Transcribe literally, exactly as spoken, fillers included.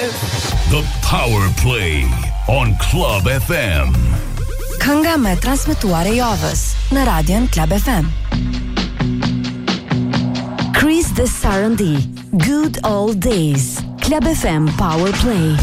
The Power Play on Club F M. Kënga me transmetuar e javës në Radion Club F M. Chris the Sarandi, Good Old Days. Club F M Power Play.